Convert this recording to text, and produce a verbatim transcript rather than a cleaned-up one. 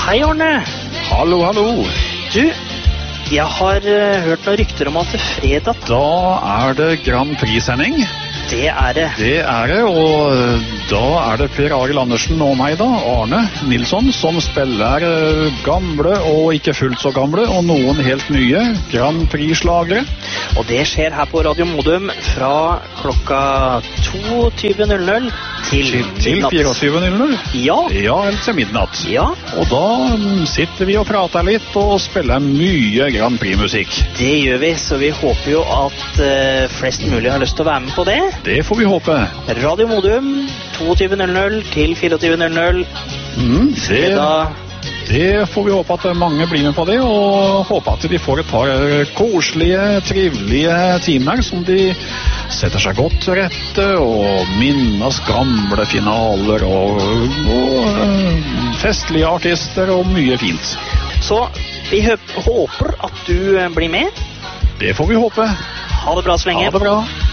Hei, Arne. Hallo, hallo. Du, jeg har uh, hørt noen rykter om at det er fredag. Da er det Grand Prix-sending. Det er det. Det er det, og da er det Per Arild Andersen og meg da, Arne Nilsson, som spiller gamle og ikke fullt så gamle, og noen helt nye Grand Prix-slagere. Og det skjer her på Radio Modum fra klokka tjueto null null til, til tjuefire null null. Ja. Ja, eller til midnatt. Ja. Og da sitter vi og prater litt og spiller mye Grand Prix-musikk. Det gjør vi, så vi håper jo at uh, flest mulig har lyst til å være med på det. Det får vi håpe. Radio Modum, tjueto null null til tjuefire null null. Mm, det, Fredag. Det får vi håpe at mange blir med på det, og håpe at de får et par koselige, trivelige timer som de setter seg godt til rette og minnes gamle finaler og, og uh, festlige artister og mye fint. Så vi håper at du blir med. Det får vi håpe. Ha det bra så lenge. Ha det bra.